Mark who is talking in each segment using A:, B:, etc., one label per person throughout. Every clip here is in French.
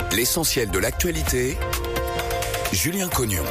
A: L'essentiel de l'actualité, Julien Cognon.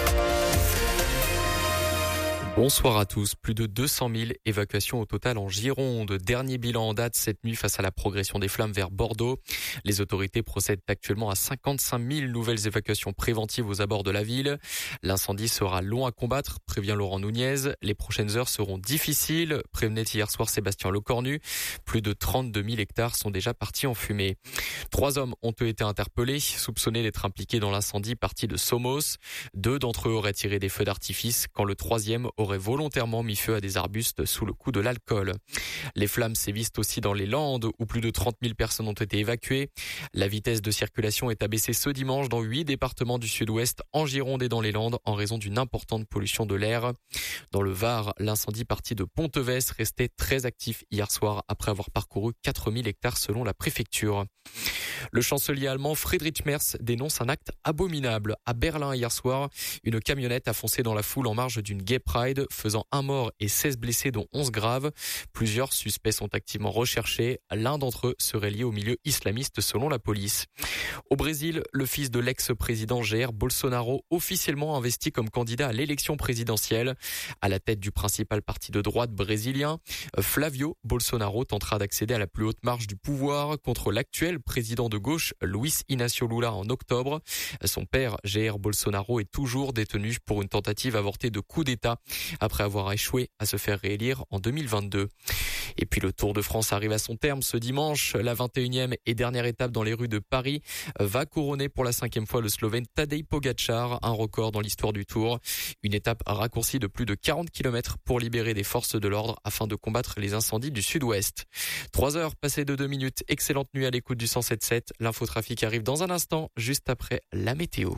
B: Bonsoir à tous. Plus de 200 000 évacuations au total en Gironde. Dernier bilan en date cette nuit face à la progression des flammes vers Bordeaux. Les autorités procèdent actuellement à 55 000 nouvelles évacuations préventives aux abords de la ville. L'incendie sera long à combattre, prévient Laurent Nunez. Les prochaines heures seront difficiles, prévenait hier soir Sébastien Lecornu. Plus de 32 000 hectares sont déjà partis en fumée. 3 hommes ont été interpellés, soupçonnés d'être impliqués dans l'incendie parti de Somos. 2 d'entre eux auraient tiré des feux d'artifice, quand le 3e aurait volontairement mis feu à des arbustes sous le coup de l'alcool. Les flammes sévissent aussi dans les Landes, où plus de 30 000 personnes ont été évacuées. La vitesse de circulation est abaissée ce dimanche dans 8 départements du sud-ouest, en Gironde et dans les Landes, en raison d'une importante pollution de l'air. Dans le Var, l'incendie parti de Pontevès restait très actif hier soir, après avoir parcouru 4 000 hectares selon la préfecture. Le chancelier allemand Friedrich Merz dénonce un acte abominable. À Berlin hier soir, une camionnette a foncé dans la foule en marge d'une Gay Pride, faisant 1 mort et 16 blessés, dont 11 graves. Plusieurs suspects sont activement recherchés. L'un d'entre eux serait lié au milieu islamiste selon la police. Au Brésil, le fils de l'ex-président Jair Bolsonaro, officiellement investi comme candidat à l'élection présidentielle. À la tête du principal parti de droite brésilien, Flavio Bolsonaro tentera d'accéder à la plus haute marche du pouvoir contre l'actuel président de gauche, Luis Inácio Lula, en octobre. Son père, Jair Bolsonaro, est toujours détenu pour une tentative avortée de coup d'État après avoir échoué à se faire réélire en 2022. Et puis le Tour de France arrive à son terme ce dimanche. La 21e et dernière étape dans les rues de Paris va couronner pour la 5e fois le Slovène Tadej Pogačar, un record dans l'histoire du Tour. Une étape raccourcie de plus de 40 km pour libérer des forces de l'ordre afin de combattre les incendies du sud-ouest. 3 heures passées de 2 minutes. Excellente nuit à l'écoute du 107.7. L'infotrafic arrive dans un instant, juste après la météo.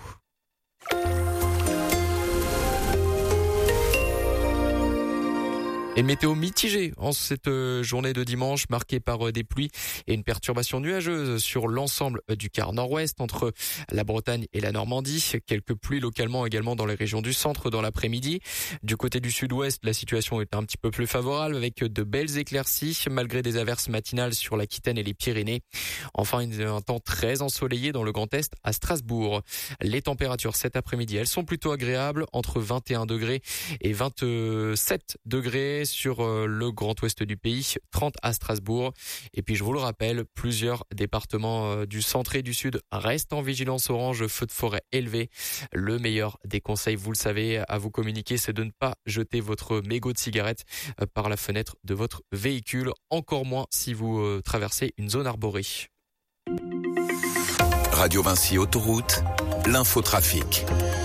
B: Et une météo mitigée en cette journée de dimanche, marquée par des pluies et une perturbation nuageuse sur l'ensemble du quart nord-ouest entre la Bretagne et la Normandie. Quelques pluies localement également dans les régions du centre dans l'après-midi. Du côté du sud-ouest, la situation est un petit peu plus favorable avec de belles éclaircies malgré des averses matinales sur l'Aquitaine et les Pyrénées. Enfin, un temps très ensoleillé dans le Grand Est à Strasbourg. Les températures cet après-midi, elles sont plutôt agréables, entre 21 degrés et 27 degrés sur le Grand Ouest du pays, 30 à Strasbourg. Et puis je vous le rappelle, plusieurs départements du centre et du sud restent en vigilance orange, feu de forêt élevé. Le meilleur des conseils, vous le savez, à vous communiquer, c'est de ne pas jeter votre mégot de cigarette par la fenêtre de votre véhicule, encore moins si vous traversez une zone arborée.
A: Radio Vinci Autoroute, l'infotrafic.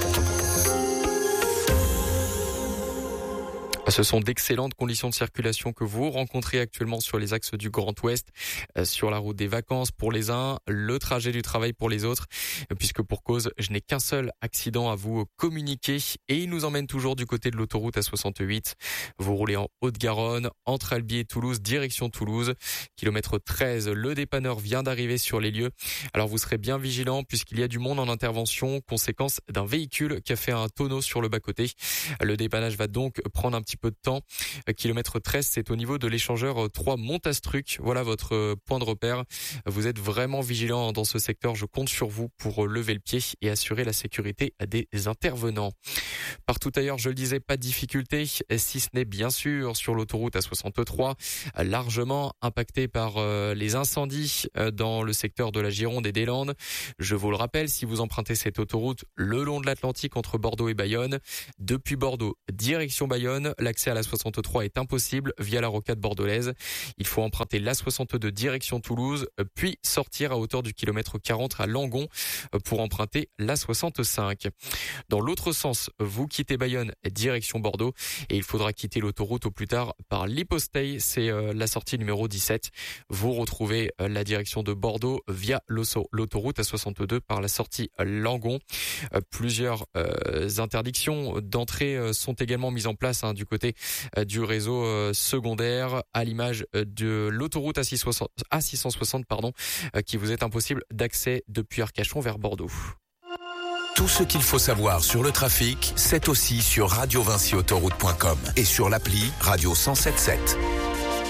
B: Ce sont d'excellentes conditions de circulation que vous rencontrez actuellement sur les axes du Grand Ouest, sur la route des vacances pour les uns, le trajet du travail pour les autres, puisque pour cause, je n'ai qu'un seul accident à vous communiquer et il nous emmène toujours du côté de l'autoroute A68. Vous roulez en Haute-Garonne, entre Albi et Toulouse, direction Toulouse, kilomètre 13. Le dépanneur vient d'arriver sur les lieux. Alors vous serez bien vigilant puisqu'il y a du monde en intervention, conséquence d'un véhicule qui a fait un tonneau sur le bas-côté. Le dépannage va donc prendre un petit peu de temps. Kilomètre 13, c'est au niveau de l'échangeur 3 Montastruc. Voilà votre point de repère. Vous êtes vraiment vigilant dans ce secteur. Je compte sur vous pour lever le pied et assurer la sécurité des intervenants. Partout ailleurs, je le disais, pas de difficulté, si ce n'est bien sûr sur l'autoroute A63, largement impactée par les incendies dans le secteur de la Gironde et des Landes. Je vous le rappelle, si vous empruntez cette autoroute le long de l'Atlantique entre Bordeaux et Bayonne, depuis Bordeaux, direction Bayonne, l'accès à la 63 est impossible via la rocade bordelaise. Il faut emprunter la 62 direction Toulouse, puis sortir à hauteur du kilomètre 40 à Langon pour emprunter la 65. Dans l'autre sens, vous quittez Bayonne direction Bordeaux et il faudra quitter l'autoroute au plus tard par l'Hyposteil, c'est la sortie numéro 17. Vous retrouvez la direction de Bordeaux via l'autoroute A62 par la sortie Langon. Plusieurs interdictions d'entrée sont également mises en place du côté du réseau secondaire, à l'image de l'autoroute A660 qui vous est impossible d'accès depuis Arcachon vers Bordeaux.
A: Tout ce qu'il faut savoir sur le trafic, c'est aussi sur radiovinciautoroute.com et sur l'appli Radio 107.7.